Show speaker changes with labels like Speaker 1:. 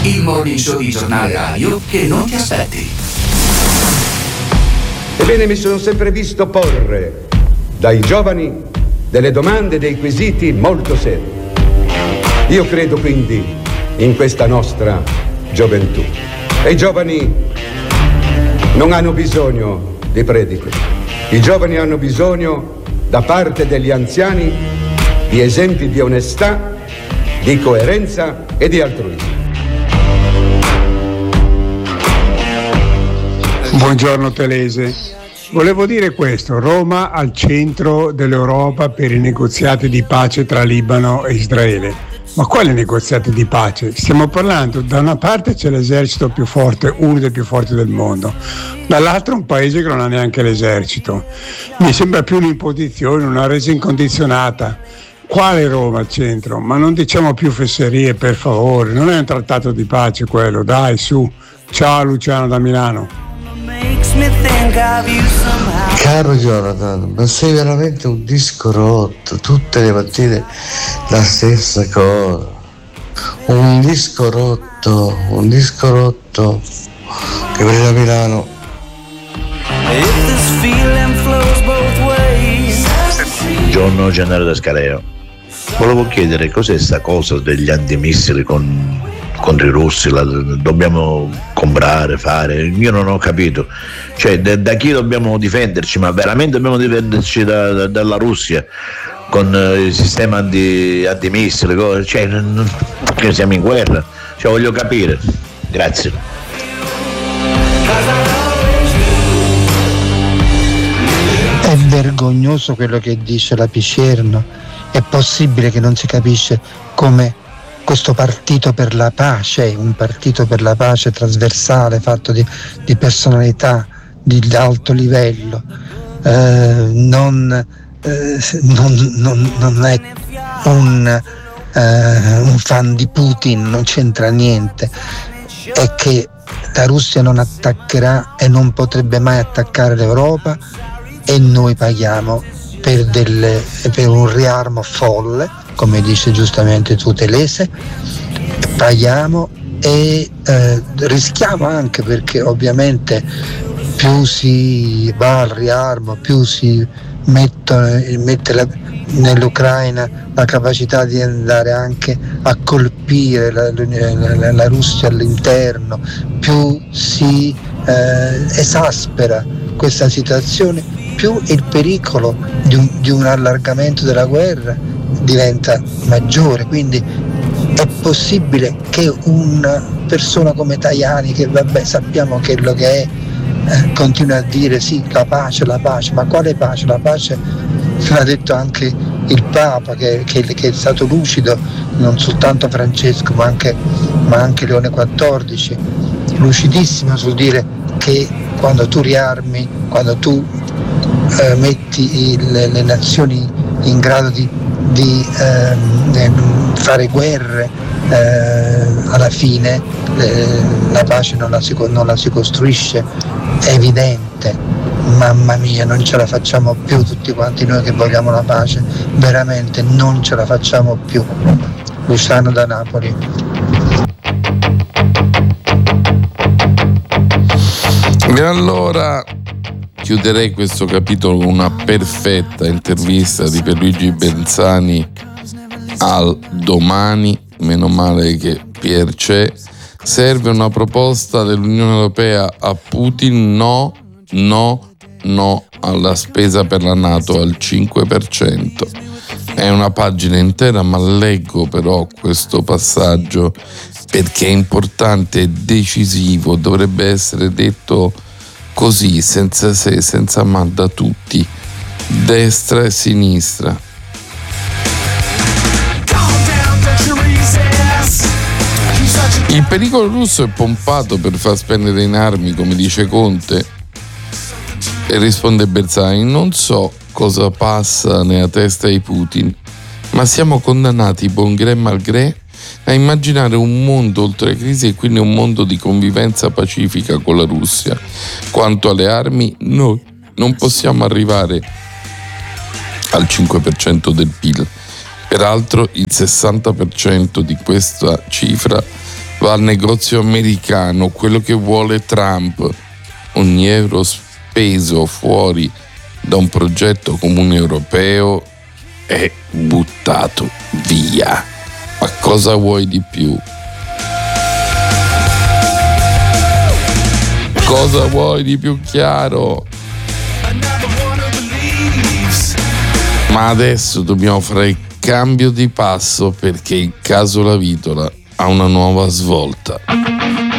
Speaker 1: il morning show di giornale radio che non ti aspetti.
Speaker 2: Ebbene, mi sono sempre visto porre dai giovani delle domande, dei quesiti molto seri. Io credo quindi in questa nostra gioventù. E i giovani non hanno bisogno di prediche. I giovani hanno bisogno, da parte degli anziani, di esempi di onestà, di coerenza e di altruismo.
Speaker 3: Buongiorno Telese. Volevo dire questo: Roma al centro dell'Europa per i negoziati di pace tra Libano e Israele. Ma quali negoziati di pace? Stiamo parlando, da una parte c'è l'esercito più forte, uno dei più forti del mondo, dall'altro un paese che non ha neanche l'esercito. Mi sembra più un'imposizione, una resa incondizionata. Quale Roma al centro? Ma non diciamo più fesserie, per favore, non è un trattato di pace quello, dai, su. Ciao Luciano da Milano.
Speaker 4: Caro Jonathan, ma sei veramente un disco rotto, tutte le mattine la stessa cosa. Un disco rotto che viene da Milano.
Speaker 5: Buongiorno Gennaro da Scaleo. Volevo chiedere cos'è sta cosa degli antimissili contro i russi, dobbiamo comprare, fare, io non ho capito, cioè da chi dobbiamo difenderci, ma veramente dobbiamo difenderci dalla Russia con il sistema antimissili, cioè che siamo in guerra, cioè voglio capire. Grazie.
Speaker 6: È vergognoso quello che dice la Picerno. È possibile che non si capisce come questo partito per la pace, un partito per la pace trasversale, fatto di personalità di alto livello, non è un fan di Putin, non c'entra niente. È che la Russia non attaccherà e non potrebbe mai attaccare l'Europa, e noi paghiamo per un riarmo folle, come dice giustamente tu Telese, paghiamo e rischiamo anche, perché ovviamente più si va al riarmo, più si mette nell'Ucraina la capacità di andare anche a colpire la Russia all'interno, più si esaspera questa situazione, più il pericolo di un allargamento della guerra diventa maggiore. Quindi è possibile che una persona come Tajani, che vabbè sappiamo quello che è, continua a dire sì, la pace, ma quale pace? La pace l'ha detto anche il Papa, che è stato lucido, non soltanto Francesco ma anche Leone XIV, lucidissimo sul dire che quando tu riarmi, quando tu metti le nazioni in grado di fare guerre, alla fine la pace non la si costruisce, è evidente. Mamma mia, non ce la facciamo più tutti quanti noi che vogliamo la pace, veramente non ce la facciamo più. Luciano da Napoli.
Speaker 7: E allora chiuderei questo capitolo con una perfetta intervista di Pierluigi Benzani al Domani. Meno male che Pier c'è. Serve una proposta dell'Unione Europea a Putin, no alla spesa per la NATO al 5%. È una pagina intera, ma leggo però questo passaggio perché è importante e decisivo, dovrebbe essere detto così, senza se, senza ma, da tutti, destra e sinistra. Il pericolo russo è pompato per far spendere in armi, come dice Conte, e risponde Bersani: non so cosa passa nella testa di Putin, ma siamo condannati, bon gré mal gré, a immaginare un mondo oltre la crisi e quindi un mondo di convivenza pacifica con la Russia. Quanto alle armi, noi non possiamo arrivare al 5% del PIL. Peraltro il 60% di questa cifra va al negozio americano, quello che vuole Trump. Ogni euro speso fuori da un progetto comune europeo è buttato via. Ma cosa vuoi di più? Cosa vuoi di più chiaro? Ma adesso dobbiamo fare il cambio di passo perché il caso La Vitola ha una nuova svolta.